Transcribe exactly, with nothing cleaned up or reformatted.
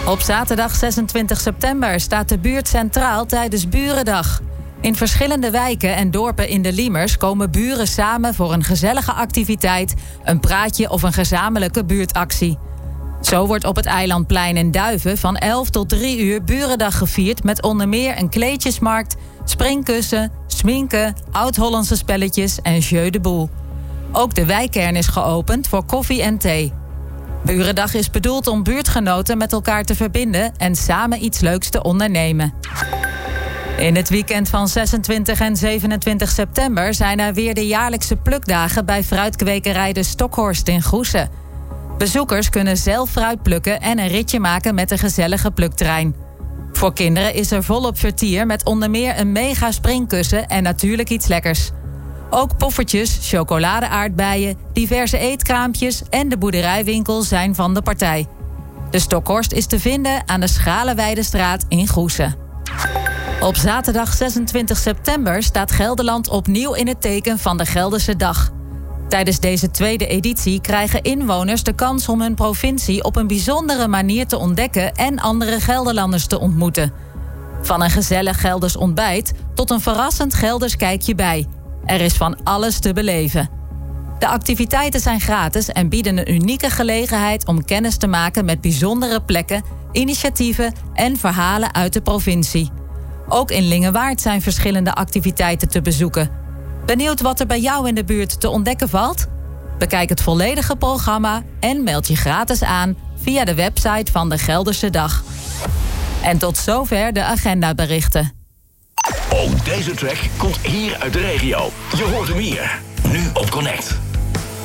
Op zaterdag zesentwintig september staat de buurt centraal tijdens Burendag. In verschillende wijken en dorpen in de Liemers komen buren samen voor een gezellige activiteit, een praatje of een gezamenlijke buurtactie. Zo wordt op het Eilandplein in Duiven van elf tot drie uur Burendag gevierd met onder meer een kleedjesmarkt, springkussen, sminken, oud-Hollandse spelletjes en jeu de boel. Ook de wijkkern is geopend voor koffie en thee. Burendag is bedoeld om buurtgenoten met elkaar te verbinden en samen iets leuks te ondernemen. In het weekend van zesentwintig en zevenentwintig september zijn er weer de jaarlijkse plukdagen bij fruitkwekerij De Stokhorst in Goesen. Bezoekers kunnen zelf fruit plukken en een ritje maken met een gezellige pluktrein. Voor kinderen is er volop vertier met onder meer een mega springkussen en natuurlijk iets lekkers. Ook poffertjes, chocolade-aardbeien, diverse eetkraampjes en de boerderijwinkel zijn van de partij. De Stokhorst is te vinden aan de Schalenweidestraat in Goesen. Op zaterdag zesentwintig september staat Gelderland opnieuw in het teken van de Gelderse Dag. Tijdens deze tweede editie krijgen inwoners de kans om hun provincie op een bijzondere manier te ontdekken en andere Gelderlanders te ontmoeten. Van een gezellig Gelders ontbijt tot een verrassend Gelders kijkje bij. Er is van alles te beleven. De activiteiten zijn gratis en bieden een unieke gelegenheid om kennis te maken met bijzondere plekken, initiatieven en verhalen uit de provincie. Ook in Lingewaard zijn verschillende activiteiten te bezoeken. Benieuwd wat er bij jou in de buurt te ontdekken valt? Bekijk het volledige programma en meld je gratis aan via de website van de Gelderse Dag. En tot zover de agendaberichten. Ook deze track komt hier uit de regio. Je hoort hem hier, nu op Connect.